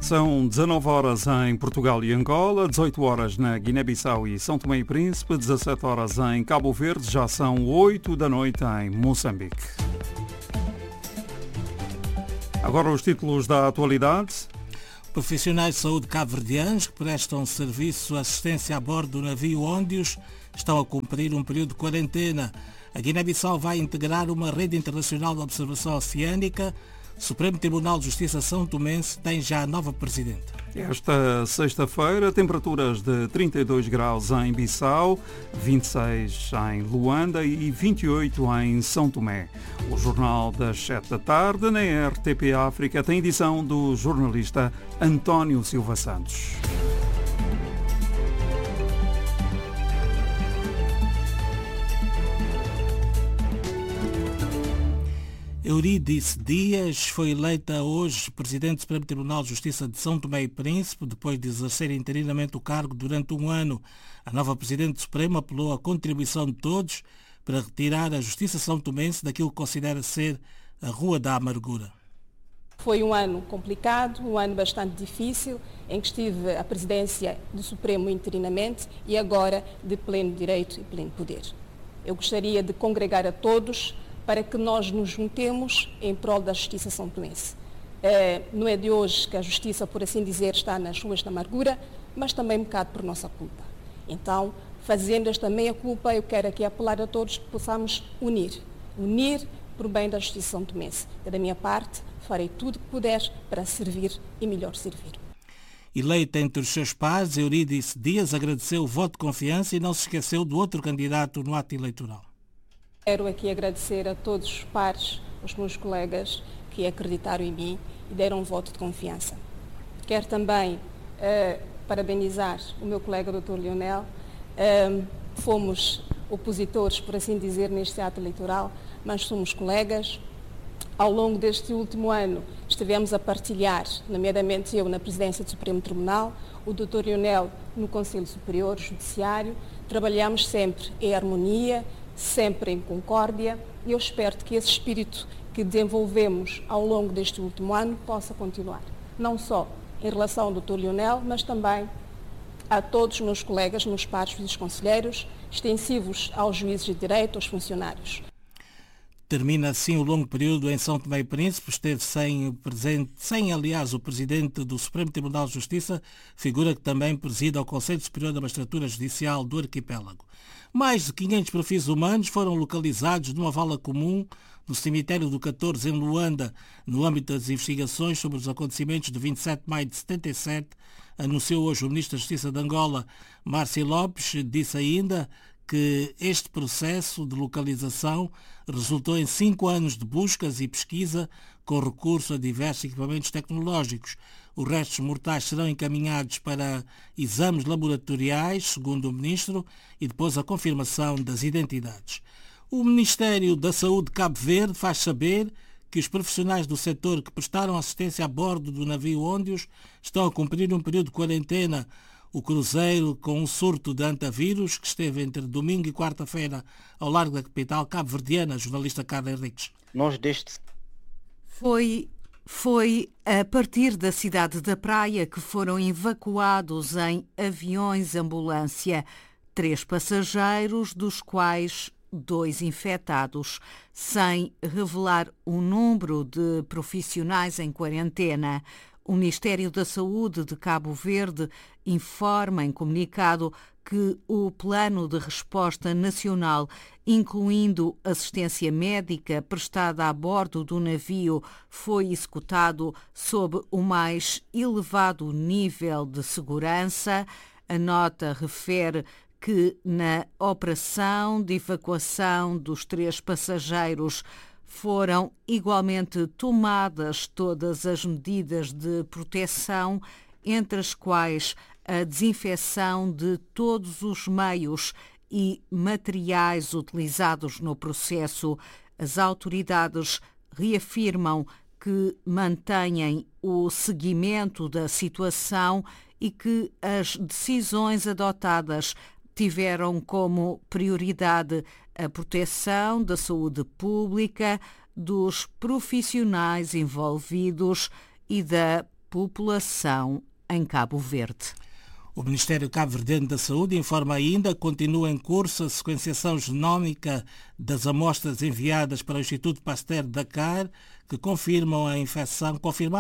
São 19 horas em Portugal e Angola, 18 horas na Guiné-Bissau e São Tomé e Príncipe, 17 horas em Cabo Verde, já são 8 da noite em Moçambique. Agora os títulos da atualidade. Profissionais de saúde cabo-verdianos que prestam serviço de assistência a bordo do navio Óndios estão a cumprir um período de quarentena. A Guiné-Bissau vai integrar uma rede internacional de observação oceânica. O Supremo Tribunal de Justiça São Tomense tem já a nova presidente. Esta sexta-feira, temperaturas de 32 graus em Bissau, 26 em Luanda e 28 em São Tomé. O Jornal das 7 da tarde, na RTP África, tem edição do jornalista António Silva Santos. Eurídice Dias foi eleita hoje Presidente do Supremo Tribunal de Justiça de São Tomé e Príncipe, depois de exercer interinamente o cargo durante um ano. A nova Presidente do Supremo apelou à contribuição de todos para retirar a Justiça São Tomense daquilo que considera ser a Rua da Amargura. Foi um ano complicado, um ano bastante difícil, em que estive a presidência do Supremo interinamente e agora de pleno direito e pleno poder. Eu gostaria de congregar a todos para que nós nos juntemos em prol da Justiça São Tomense. Não é de hoje que a Justiça, por assim dizer, está nas ruas da amargura, mas também um bocado por nossa culpa. Então, fazendo esta meia-culpa, eu quero aqui apelar a todos que possamos unir por bem da Justiça São Tomense. Da minha parte, farei tudo o que puder para servir e melhor servir. Eleita entre os seus pares, Eurídice Dias agradeceu o voto de confiança e não se esqueceu do outro candidato no ato eleitoral. Quero aqui agradecer a todos os pares, os meus colegas que acreditaram em mim e deram um voto de confiança. Quero também parabenizar o meu colega Dr. Leonel. Fomos opositores, por assim dizer, neste ato eleitoral, mas somos colegas. Ao longo deste último ano estivemos a partilhar, nomeadamente eu na presidência do Supremo Tribunal, o Dr. Leonel no Conselho Superior Judiciário. Trabalhamos sempre em harmonia, sempre em concórdia, e eu espero que esse espírito que desenvolvemos ao longo deste último ano possa continuar. Não só em relação ao Dr. Leonel, mas também a todos os meus colegas, meus pares e conselheiros, extensivos aos juízes de direito, aos funcionários. Termina assim o longo período em São Tomé e Príncipe. Esteve sem, aliás, o Presidente do Supremo Tribunal de Justiça, figura que também preside ao Conselho Superior da Magistratura Judicial do Arquipélago. Mais de 500 perfis humanos foram localizados numa vala comum no cemitério do 14 em Luanda, no âmbito das investigações sobre os acontecimentos de 27 de maio de 77, anunciou hoje o Ministro da Justiça de Angola, Márcio Lopes. Disse ainda que este processo de localização resultou em 5 anos de buscas e pesquisa com recurso a diversos equipamentos tecnológicos. Os restos mortais serão encaminhados para exames laboratoriais, segundo o Ministro, e depois a confirmação das identidades. O Ministério da Saúde de Cabo Verde faz saber que os profissionais do setor que prestaram assistência a bordo do navio Óndios estão a cumprir um período de quarentena. O cruzeiro com um surto de antavírus que esteve entre domingo e quarta-feira ao largo da capital cabo-verdiana, jornalista Carla Henriques. Foi a partir da cidade da Praia que foram evacuados em aviões-ambulância 3 passageiros, dos quais 2 infectados, sem revelar o número de profissionais em quarentena. O Ministério da Saúde de Cabo Verde informa em comunicado que o Plano de Resposta Nacional, incluindo assistência médica prestada a bordo do navio, foi executado sob o mais elevado nível de segurança. A nota refere que na operação de evacuação dos 3 passageiros foram igualmente tomadas todas as medidas de proteção, entre as quais a desinfecção de todos os meios e materiais utilizados no processo. As autoridades reafirmam que mantêm o seguimento da situação e que as decisões adotadas tiveram como prioridade a proteção da saúde pública, dos profissionais envolvidos e da população em Cabo Verde. O Ministério Cabo-Verdiano da Saúde informa ainda que continua em curso a sequenciação genómica das amostras enviadas para o Instituto Pasteur de Dakar, que confirmaram a infecção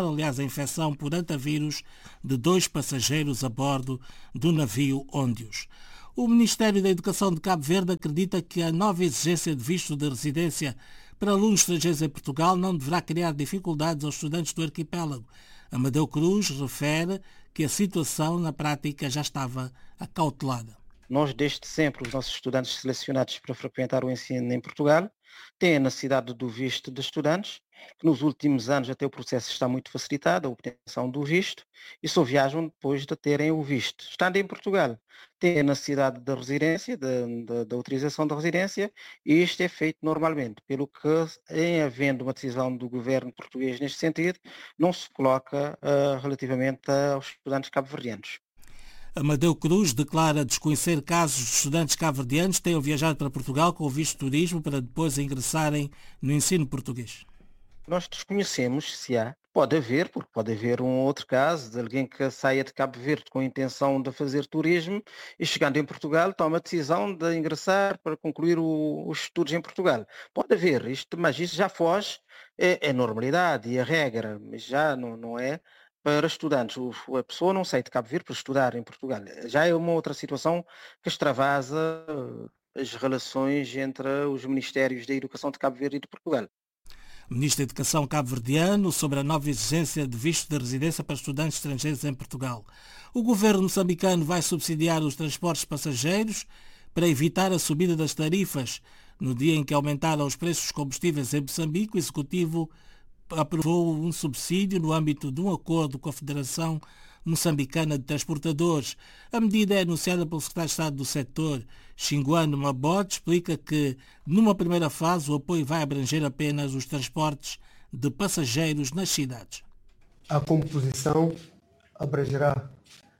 por hantavírus de 2 passageiros a bordo do navio Óndios. O Ministério da Educação de Cabo Verde acredita que a nova exigência de visto de residência para alunos estrangeiros em Portugal não deverá criar dificuldades aos estudantes do arquipélago. Amadeu Cruz refere que a situação na prática já estava acautelada. Nós, desde sempre, os nossos estudantes selecionados para frequentar o ensino em Portugal têm a necessidade do visto de estudantes, que nos últimos anos até o processo está muito facilitado, a obtenção do visto, e só viajam depois de terem o visto. Estando em Portugal, têm a necessidade da residência, da autorização da residência, e isto é feito normalmente, pelo que, em havendo uma decisão do governo português neste sentido, não se coloca relativamente aos estudantes cabo-verdianos. Amadeu Cruz declara desconhecer casos de estudantes cabo-verdianos que tenham viajado para Portugal com o visto de turismo para depois ingressarem no ensino português. Nós desconhecemos se há. Pode haver, porque pode haver um outro caso de alguém que saia de Cabo Verde com a intenção de fazer turismo e chegando em Portugal toma a decisão de ingressar para concluir os estudos em Portugal. Pode haver isto, mas isso já foge, é normalidade e a regra, mas já não é para estudantes. A pessoa não sai de Cabo Verde para estudar em Portugal. Já é uma outra situação que extravasa as relações entre os Ministérios da Educação de Cabo Verde e de Portugal. Ministro da Educação cabo-verdiano sobre a nova exigência de visto de residência para estudantes estrangeiros em Portugal. O governo moçambicano vai subsidiar os transportes passageiros para evitar a subida das tarifas. No dia em que aumentaram os preços dos combustíveis em Moçambique, o Executivo aprovou um subsídio no âmbito de um acordo com a Federação Moçambicana de Transportadores. A medida é anunciada pelo secretário de Estado do setor, Xinguano Mabote, explica que, numa primeira fase, o apoio vai abranger apenas os transportes de passageiros nas cidades. A composição abrangerá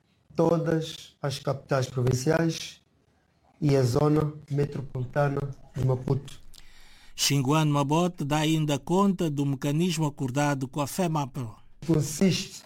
todas as capitais provinciais e a zona metropolitana de Maputo. Xinguano Mabote dá ainda conta do mecanismo acordado com a FEMAPRO. Consiste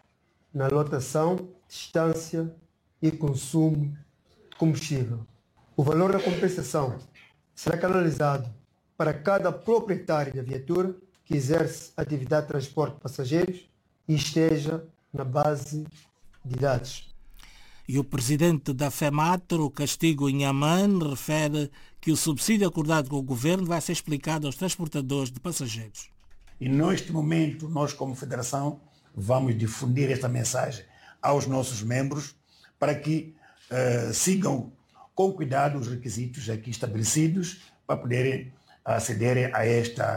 na lotação, distância e consumo de combustível. O valor da compensação será canalizado para cada proprietário da viatura que exerce atividade de transporte de passageiros e esteja na base de dados. E o presidente da FEMATRO, Castigo Inhaman, refere que o subsídio acordado com o governo vai ser explicado aos transportadores de passageiros. E neste momento, nós como Federação, vamos difundir esta mensagem aos nossos membros para que sigam com cuidado os requisitos aqui estabelecidos para poderem acederem a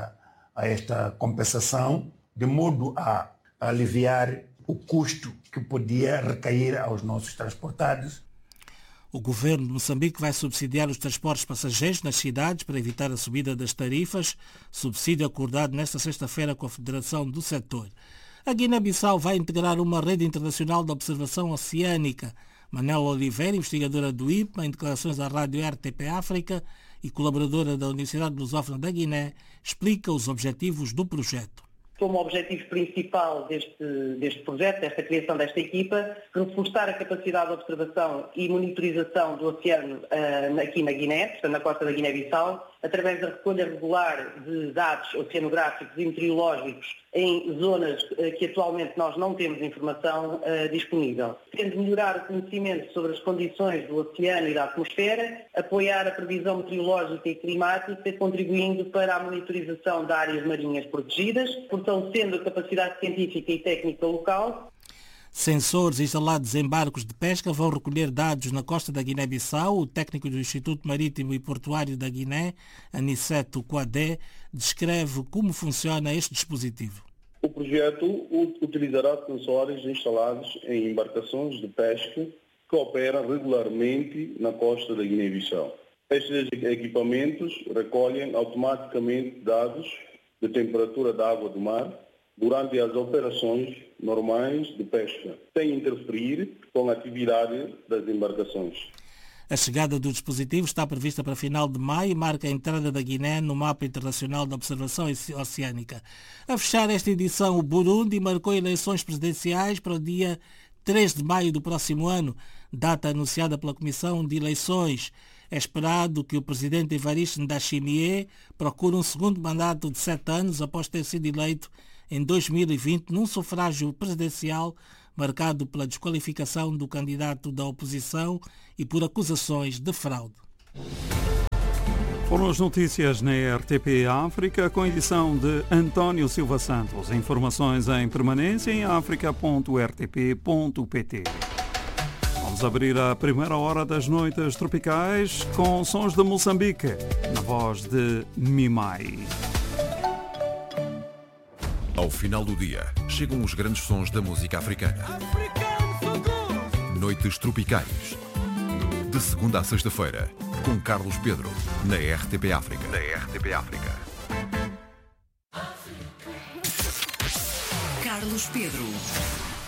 esta compensação, de modo a aliviar o custo que podia recair aos nossos transportados. O governo de Moçambique vai subsidiar os transportes passageiros nas cidades para evitar a subida das tarifas, subsídio acordado nesta sexta-feira com a Federação do Setor. A Guiné-Bissau vai integrar uma rede internacional de observação oceânica. Manela Oliveira, investigadora do IPMA, em declarações à rádio RTP África e colaboradora da Universidade Lusófona da Guiné, explica os objetivos do projeto. Como objetivo principal deste projeto, desta criação desta equipa, reforçar a capacidade de observação e monitorização do oceano aqui na Guiné, portanto na costa da Guiné-Bissau, através da recolha regular de dados oceanográficos e meteorológicos em zonas que atualmente nós não temos informação disponível. Tendo melhorar o conhecimento sobre as condições do oceano e da atmosfera, apoiar a previsão meteorológica e climática, contribuindo para a monitorização de áreas marinhas protegidas, fortalecendo a capacidade científica e técnica local. Sensores instalados em barcos de pesca vão recolher dados na costa da Guiné-Bissau. O técnico do Instituto Marítimo e Portuário da Guiné, Aniceto Kouadé, descreve como funciona este dispositivo. O projeto utilizará sensores instalados em embarcações de pesca que operam regularmente na costa da Guiné-Bissau. Estes equipamentos recolhem automaticamente dados de temperatura da água do mar durante as operações normais de pesca, sem interferir com a atividade das embarcações. A chegada do dispositivo está prevista para final de maio e marca a entrada da Guiné no mapa internacional de observação oceânica. A fechar esta edição, o Burundi marcou eleições presidenciais para o dia 3 de maio do próximo ano, data anunciada pela Comissão de Eleições. É esperado que o presidente Evariste Ndayishimiye procure um segundo mandato de 7 anos após ter sido eleito em 2020 num sufrágio presidencial marcado pela desqualificação do candidato da oposição e por acusações de fraude. Foram as notícias na RTP África, com edição de António Silva Santos. Informações em permanência em africa.rtp.pt. Vamos abrir a primeira hora das noites tropicais com sons de Moçambique, na voz de Mimai. Ao final do dia, chegam os grandes sons da música africana. Noites tropicais. De segunda a sexta-feira, com Carlos Pedro, na RTP África. Carlos Pedro.